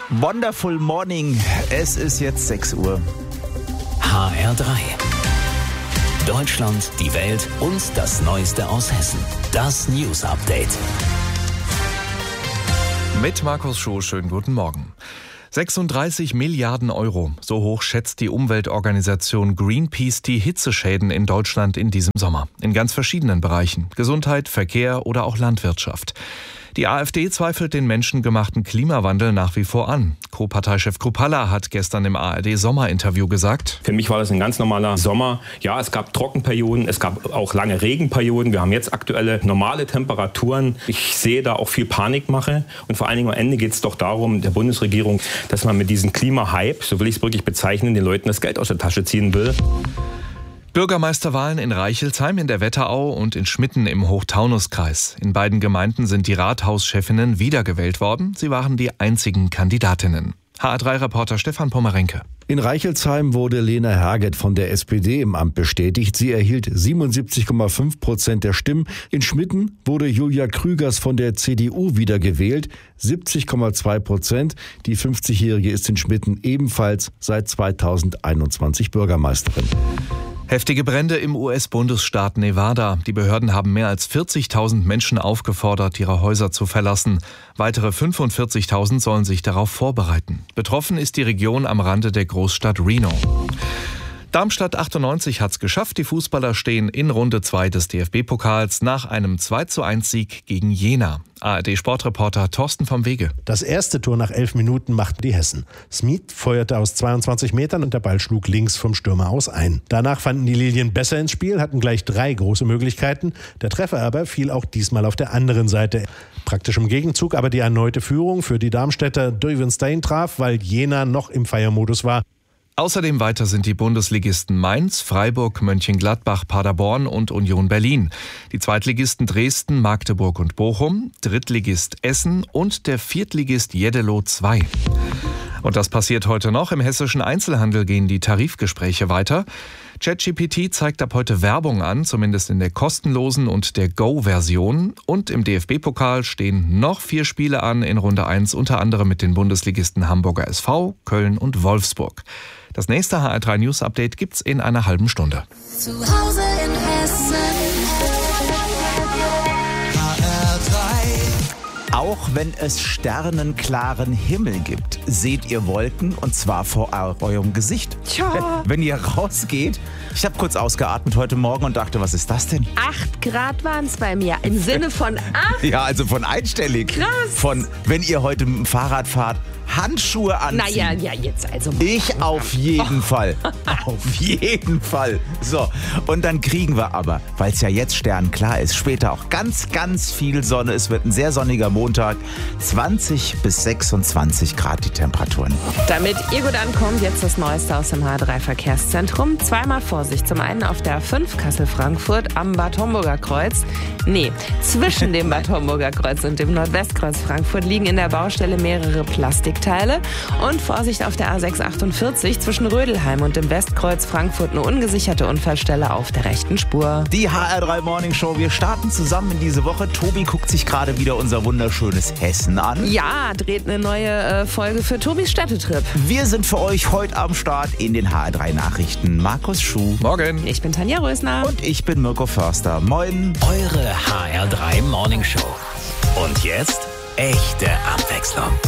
Wonderful Morning. Es ist jetzt 6 Uhr. HR3. Deutschland, die Welt und das Neueste aus Hessen. Das News Update. Mit Markus Schuh, schönen guten Morgen. 36 Milliarden Euro. So hoch schätzt die Umweltorganisation Greenpeace die Hitzeschäden in Deutschland in diesem Sommer. In ganz verschiedenen Bereichen. Gesundheit, Verkehr oder auch Landwirtschaft. Die AfD zweifelt den menschengemachten Klimawandel nach wie vor an. Co-Parteichef Kruppalla hat gestern im ARD-Sommerinterview gesagt: Für mich war das ein ganz normaler Sommer. Ja, es gab Trockenperioden, es gab auch lange Regenperioden. Wir haben jetzt aktuelle normale Temperaturen. Ich sehe da auch viel Panikmache. Und vor allen Dingen am Ende geht es doch darum, der Bundesregierung, dass man mit diesem Klimahype, so will ich es wirklich bezeichnen, den Leuten das Geld aus der Tasche ziehen will. Bürgermeisterwahlen in Reichelsheim in der Wetterau und in Schmitten im Hochtaunuskreis. In beiden Gemeinden sind die Rathauschefinnen wiedergewählt worden. Sie waren die einzigen Kandidatinnen. HR3-Reporter Stefan Pommerenke. In Reichelsheim wurde Lena Herget von der SPD im Amt bestätigt. Sie erhielt 77,5% der Stimmen. In Schmitten wurde Julia Krügers von der CDU wiedergewählt, 70,2%. Die 50-Jährige ist in Schmitten ebenfalls seit 2021 Bürgermeisterin. Heftige Brände im US-Bundesstaat Nevada. Die Behörden haben mehr als 40.000 Menschen aufgefordert, ihre Häuser zu verlassen. Weitere 45.000 sollen sich darauf vorbereiten. Betroffen ist die Region am Rande der Großstadt Reno. Darmstadt 98 hat's geschafft. Die Fußballer stehen in Runde 2 des DFB-Pokals nach einem 2:1-Sieg gegen Jena. ARD-Sportreporter Thorsten vom Wege. Das erste Tor nach 11 Minuten machten die Hessen. Smith feuerte aus 22 Metern und der Ball schlug links vom Stürmer aus ein. Danach fanden die Lilien besser ins Spiel, hatten gleich 3 große Möglichkeiten. Der Treffer aber fiel auch diesmal auf der anderen Seite. Praktisch im Gegenzug aber die erneute Führung für die Darmstädter. Duyvenstein traf, weil Jena noch im Feiermodus war. Außerdem weiter sind die Bundesligisten Mainz, Freiburg, Mönchengladbach, Paderborn und Union Berlin. Die Zweitligisten Dresden, Magdeburg und Bochum, Drittligist Essen und der Viertligist Jeddelo 2. Und das passiert heute noch. Im hessischen Einzelhandel gehen die Tarifgespräche weiter. ChatGPT zeigt ab heute Werbung an, zumindest in der kostenlosen und der Go-Version. Und im DFB-Pokal stehen noch 4 Spiele an in Runde 1, unter anderem mit den Bundesligisten Hamburger SV, Köln und Wolfsburg. Das nächste HR3 News Update gibt's in einer halben Stunde. Zu Hause in Hessen. HR3. Auch wenn es sternenklaren Himmel gibt, seht ihr Wolken, und zwar vor eurem Gesicht. Tja. Wenn ihr rausgeht, ich habe kurz ausgeatmet heute Morgen und dachte, was ist das denn? 8 Grad waren es bei mir. Im Sinne von 8? Ja, also von einstellig. Krass. Von, wenn ihr heute mit dem Fahrrad fahrt, Handschuhe anziehen. Naja, ja, jetzt also. Ich auf jeden Fall. Auf jeden Fall. So, und dann kriegen wir aber, weil es ja jetzt sternklar ist, später auch ganz, ganz viel Sonne. Es wird ein sehr sonniger Montag. 20 bis 26 Grad die Temperaturen. Damit ihr gut ankommt, jetzt das Neueste aus dem HR3-Verkehrszentrum. Zweimal Vorsicht. Zum einen auf der A5 Kassel-Frankfurt am Bad Homburger Kreuz. Nee, zwischen dem Bad Homburger Kreuz und dem Nordwestkreuz Frankfurt liegen in der Baustelle mehrere Plastikteile. Und Vorsicht auf der A648 zwischen Rödelheim und dem Westkreuz Frankfurt, eine ungesicherte Unfallstelle auf der rechten Spur. Die HR3 Morning Show. Wir starten zusammen in diese Woche. Tobi guckt sich gerade wieder unser wunderschönes Hessen an. Ja, dreht eine neue Folge für Tobis Städtetrip. Wir sind für euch heute am Start in den HR3 Nachrichten. Markus Schuh. Morgen. Ich bin Tanja Rösner. Und ich bin Mirko Förster. Moin. Eure HR3 Morning Show. Und jetzt echte Abwechslung.